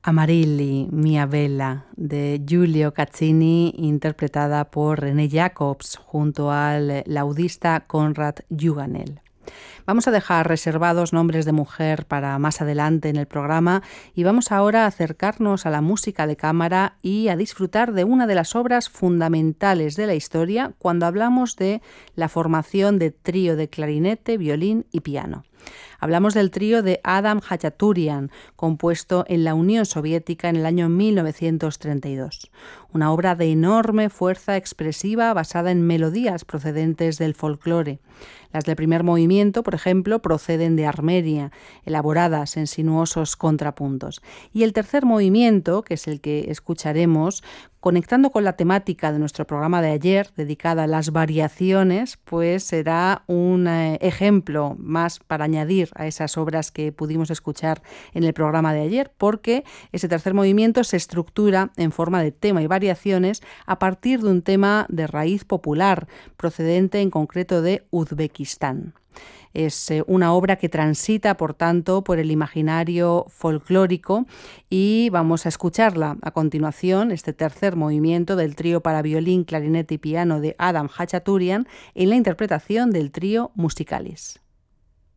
Amarilli, Mia Bella, de Giulio Caccini, interpretada por René Jacobs, junto al laudista Konrad Juganel. Vamos a dejar reservados nombres de mujer para más adelante en el programa y vamos ahora a acercarnos a la música de cámara y a disfrutar de una de las obras fundamentales de la historia cuando hablamos de la formación de trío de clarinete, violín y piano. Hablamos del trío de Adam Hachaturian, compuesto en la Unión Soviética en el año 1932. Una obra de enorme fuerza expresiva basada en melodías procedentes del folclore. Las del primer movimiento, por ejemplo, proceden de Armenia, elaboradas en sinuosos contrapuntos. Y el tercer movimiento, que es el que escucharemos, conectando con la temática de nuestro programa de ayer, dedicada a las variaciones, pues será un ejemplo más para añadir a esas obras que pudimos escuchar en el programa de ayer, porque ese tercer movimiento se estructura en forma de tema y variaciones a partir de un tema de raíz popular, procedente en concreto de Uzbekistán. Es una obra que transita, por tanto, por el imaginario folclórico y vamos a escucharla a continuación, este tercer movimiento del trío para violín, clarinete y piano de Adam Hachaturian en la interpretación del trío Musicalis.